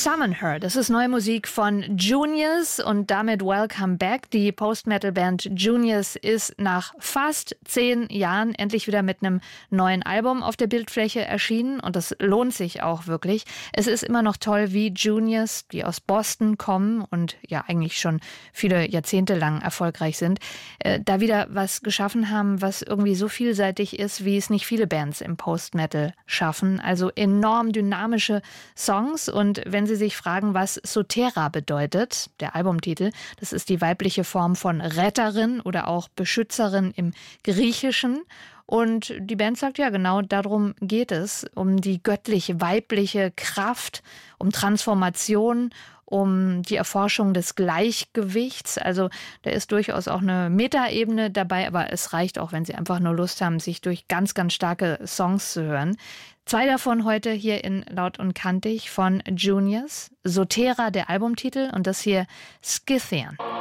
Summon Her, das ist neue Musik von Juniors und damit Welcome Back. Die Post-Metal-Band Juniors ist nach fast 10 Jahren endlich wieder mit einem neuen Album auf der Bildfläche erschienen und das lohnt sich auch wirklich. Es ist immer noch toll, wie Juniors, die aus Boston kommen und ja eigentlich schon viele Jahrzehnte lang erfolgreich sind, da wieder was geschaffen haben, was irgendwie so vielseitig ist, wie es nicht viele Bands im Post-Metal schaffen. Also enorm dynamische Songs und wenn Sie sich fragen, was Sotera bedeutet, der Albumtitel, das ist die weibliche Form von Retterin oder auch Beschützerin im Griechischen. Und die Band sagt, ja genau, darum geht es, um die göttlich-weibliche Kraft, um Transformation, um die Erforschung des Gleichgewichts. Also da ist durchaus auch eine Metaebene dabei, aber es reicht auch, wenn Sie einfach nur Lust haben, sich durch ganz, ganz starke Songs zu hören. 2 davon heute hier in Laut und Kantig von Juniors. Sotera, der Albumtitel, und das hier Scythian.